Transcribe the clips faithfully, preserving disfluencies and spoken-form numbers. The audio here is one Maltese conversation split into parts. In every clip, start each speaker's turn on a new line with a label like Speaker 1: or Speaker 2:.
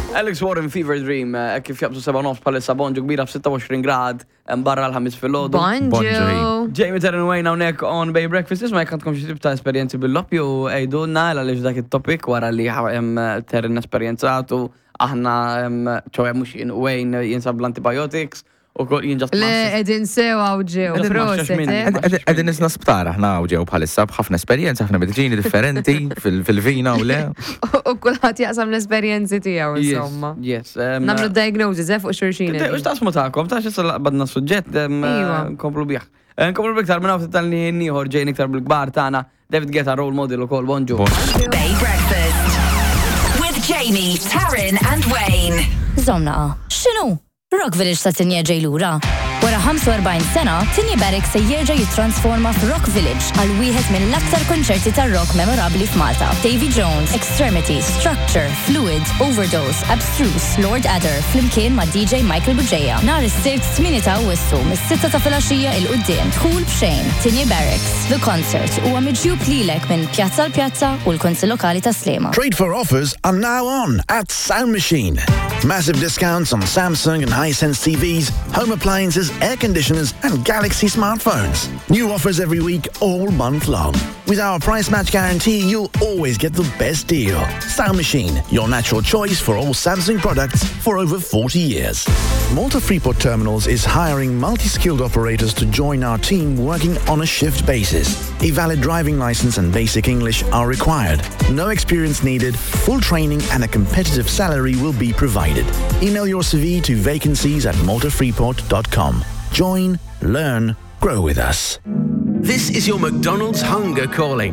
Speaker 1: Alex Warren Fever Dream, eh, kif jabsu seba' nofs palissa bonġu kbira f'26 grad, barra l-ħamis fil-lodu.
Speaker 2: Bonġu.
Speaker 1: Jamie Terran Wayne hawnhekk on Bay Breakfast, isma' jekk għandkom xi tip ta' esperjenzi bil-loppju għejdulna għaliex dak it-topic wara li hemm Terran esperjenzatu, aħna ċew mhux Wayne jinsab l-antibiotics. U jinġast
Speaker 2: Le, edin sewa u ġew, proset,
Speaker 3: Edin nisna sptar, aħna u ġew bħalissa bħafna esperienza, ħafna mediċini differenti fil-vina u le.
Speaker 2: U kullħat jaqsam l-esperienzi tijaw, insomma.
Speaker 1: Yes.
Speaker 2: Namlu diagnosis, eh, fuq xurxin.
Speaker 1: Ux tasmu ta'kom, ta' xissa badna suġġett, komplu bieħ. Komplu bieħ minna uftit tal-ni niħor ġejn iktar bil-gbar ta'na, David Guetta role model u kol, bonġu.
Speaker 4: Bay Breakfast with Jamie, Taryn and Wayne.
Speaker 5: Zomna, xinu? Rock Village ta' Tinja ġejlura. Wara ħamsa u erbgħin sena, Tinja Barracks se jerġa' jittransforma f'Rock Village għal wieħed mill-aktar konċerti tar-rock memorabbli f'Malta. Davy Jones, Extremity, Structure, Fluid, Overdose, Abstruse, Lord Adder, flimkien ma' D J Michael Buġeja. Nhar is-sibt tmien ta' Awwissu mis-sitta ta' filgħaxija il quddiem dħul b'xejn. Tinja Barracks, The Concert huwa miġjub lilek minn pjazza l pjazza u l-Kunsill Lokali ta' Sliema.
Speaker 6: Trade for offers are now on at Sound Machine. Massive discounts on Samsung and Hisense T Vs, home appliances, air conditioners and Galaxy smartphones. New offers every week, all month long. With our price match guarantee, you'll always get the best deal. Sound Machine, your natural choice for all Samsung products for over forty years. Malta Freeport Terminals is hiring multi-skilled operators to join our team working on a shift basis. A valid driving license and basic English are required. No experience needed, full training and a competitive salary will be provided. Email your C V to vacancies at malta freeport dot com. Join, learn, grow with us.
Speaker 7: This is your McDonald's hunger calling.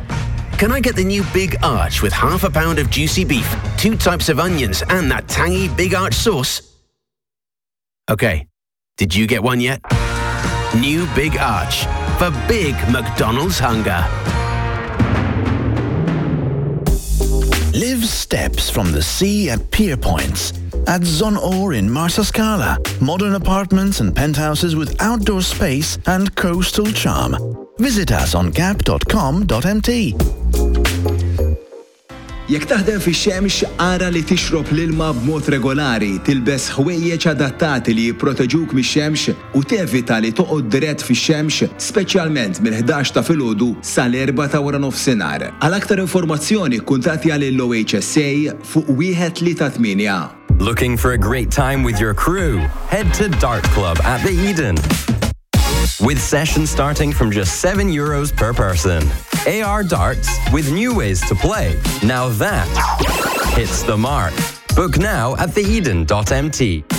Speaker 7: Can I get the new Big Arch with half a pound of juicy beef, two types of onions, and that tangy Big Arch sauce? Okay, did you get one yet? New Big Arch for big McDonald's hunger.
Speaker 6: Live steps from the sea at Pier Points. At Zon Or in Marsa Scala. Modern apartments and penthouses with outdoor space and coastal charm. Visit us on gap dot com dot m t.
Speaker 8: Jekk taħdem fix-xemx, ara li tixrob l-ilma b'mod regolari, tilbes ħwejjeġ adattati li jipproteġuk mix-xemx u tevita li toqgħod dirett fix-xemx, speċjalment mill-ħdax ta' filgħodu sal-erba' ta' wara nofsinhar. Għal aktar informazzjoni kuntattja lill-O H S A fuq wieħed tlieta tminja.
Speaker 9: Looking for a great time with your crew? Head to Dart Club at the Eden. With sessions starting from just seven euros per person. A R Darts with new ways to play. Now that hits the mark. Book now at the eden dot m t.